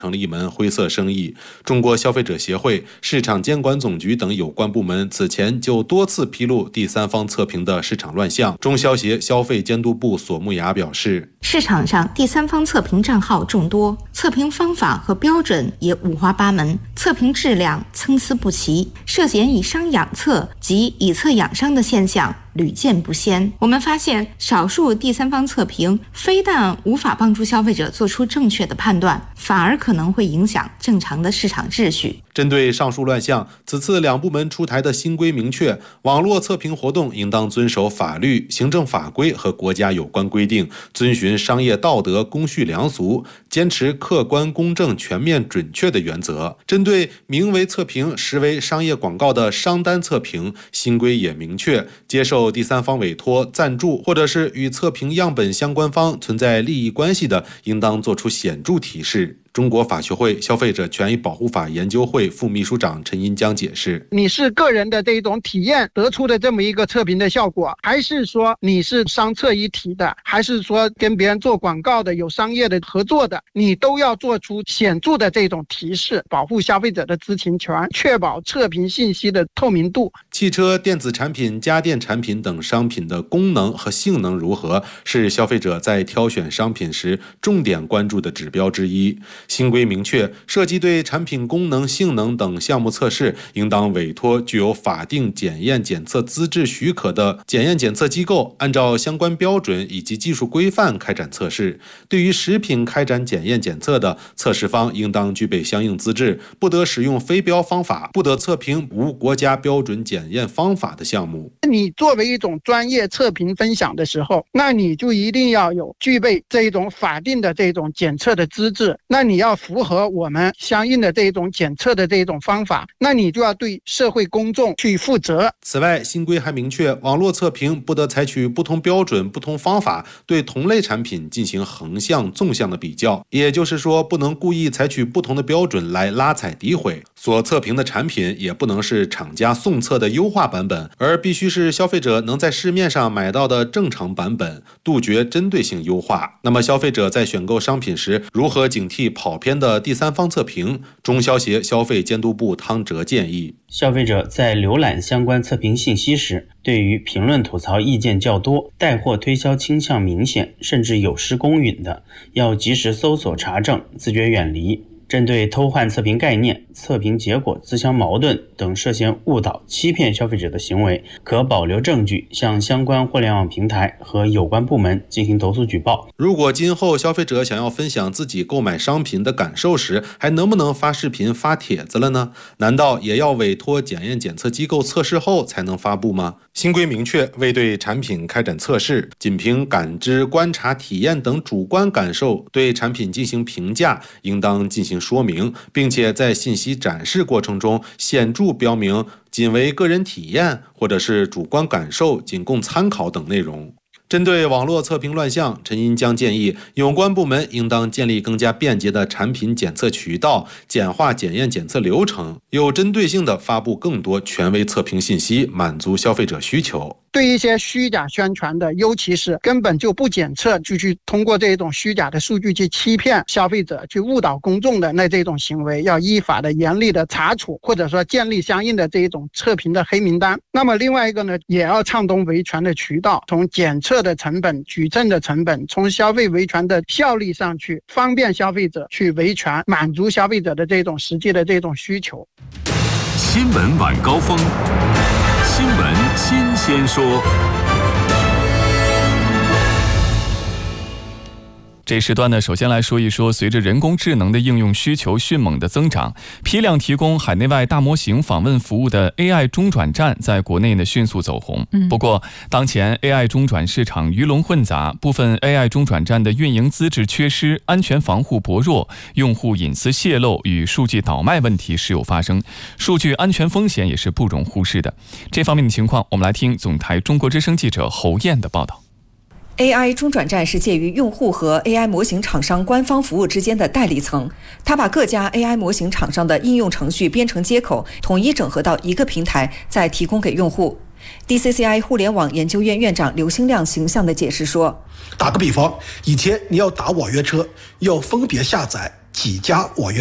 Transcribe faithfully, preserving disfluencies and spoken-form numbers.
成了一门灰色生意。中国消费者协会、市场监管总局等有关部门此前就多次披露第三方测评的市场乱象。中消协消费监督部索木雅表示， 市场上第三方测评账号众多，测评方法和标准也五花八门，测评质量参差不齐，涉嫌以商养测及以测养商的现象屡见不鲜。我们发现，少数第三方测评非但无法帮助消费者做出正确的判断，反而可能会影响正常的市场秩序。 针对上述乱象，此次两部门出台的新规明确，网络测评活动应当遵守法律、行政法规和国家有关规定，遵循商业道德、公序良俗，坚持客观、公正、全面、准确的原则。针对名为测评实为商业广告的商单测评，新规也明确，接受第三方委托、赞助或者是与测评样本相关方存在利益关系的，应当作出显著提示。中国法学会消费者权益保护法研究会副秘书长陈银江解释， 你是个人的这种体验得出的这么一个测评的效果，还是说你是商测一体的，还是说跟别人做广告的，有商业的合作的，你都要做出显著的这种提示，保护消费者的知情权，确保测评信息的透明度。 汽车、电子产品、家电产品等商品的功能和性能如何，是消费者在挑选商品时重点关注的指标之一。新规明确，涉及对产品功能、性能等项目测试，应当委托具有法定检验检测资质许可的检验检测机构，按照相关标准以及技术规范开展测试。对于食品开展检验检测的，测试方应当具备相应资质，不得使用非标方法，不得测评无国家标准检验方法的项目。 你作为一种专业测评分享的时候，那你就一定要有具备这种法定的这种检测的资质，那你要符合我们相应的这种检测的这种方法，那你就要对社会公众去负责。 此外，新规还明确，网络测评不得采取不同标准、不同方法对同类产品进行横向、纵向的比较，也就是说，不能故意采取不同的标准来拉踩诋毁。所测评的产品也不能是厂家送测的优化版本，而必须是消费者能在市面上买到的正常版本，杜绝针对性优化。那么，消费者在选购商品时，如何警惕跑偏的第三方测评？中消协消费监督部汤哲建议， 消费者在浏览相关测评信息时，对于评论吐槽意见较多、带货推销倾向明显，甚至有失公允的，要及时搜索查证，自觉远离。针对偷换测评概念、测评结果自相矛盾等涉嫌误导、欺骗消费者的行为，可保留证据向相关互联网平台和有关部门进行投诉举报。 如果今后消费者想要分享自己购买商品的感受时，还能不能发视频、发帖子了呢？难道也要委托检验检测机构测试后才能发布吗？新规明确，未对产品开展测试，仅凭感知、观察、体验等主观感受对产品进行评价，应当进行说明，并且在信息展示过程中显著标明仅为个人体验或者是主观感受，仅供参考等内容。针对网络测评乱象，陈银江建议有关部门应当建立更加便捷的产品检测渠道，简化检验检测流程，有针对性地发布更多权威测评信息，满足消费者需求。 对一些虚假宣传的，尤其是根本就不检测，就去通过这种虚假的数据去欺骗消费者、去误导公众的那这种行为，要依法的严厉的查处，或者说建立相应的这种测评的黑名单。那么另外一个呢，也要畅通维权的渠道，从检测的成本、举证的成本，从消费维权的效率上去方便消费者去维权，满足消费者的这种实际的这种需求。 新闻晚高峰，新闻新鲜说。 这时段呢，首先来说一说，随着人工智能的应用需求迅猛的增长，批量提供海内外大模型访问服务的 A I 中转站在国内呢迅速走红。不过，当前 A I 中转市场鱼龙混杂，部分 A I 中转站的运营资质缺失、安全防护薄弱、用户隐私泄露与数据倒卖问题时有发生，数据安全风险也是不容忽视的。这方面的情况，我们来听总台中国之声记者侯燕的报道。 A I 中转站是介于用户和 A I 模型厂商官方服务之间的代理层，它把各家 A I 模型厂商的应用程序编程接口统一整合到一个平台，再提供给用户。D C C I 互联网研究院院长刘兴亮形象地解释说， 打个比方，以前你要打网约车，要分别下载几家我愿